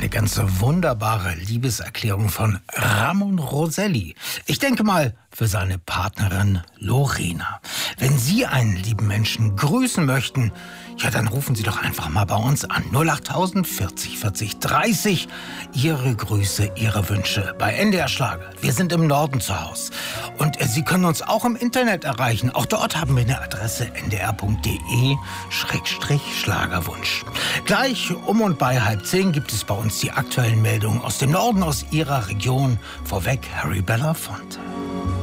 Eine ganz wunderbare Liebeserklärung von Ramon Roselli. Ich denke mal für seine Partnerin Lorena. Wenn Sie einen lieben Menschen grüßen möchten, ja, dann rufen Sie doch einfach mal bei uns an. 08000 40 40 30. Ihre Grüße, Ihre Wünsche bei NDR Schlager. Wir sind im Norden zu Hause. Und Sie können uns auch im Internet erreichen. Auch dort haben wir eine Adresse ndr.de/Schlagerwunsch. Gleich um und bei 9:30 gibt es bei uns die aktuellen Meldungen aus dem Norden, aus Ihrer Region. Vorweg Harry Belafonte.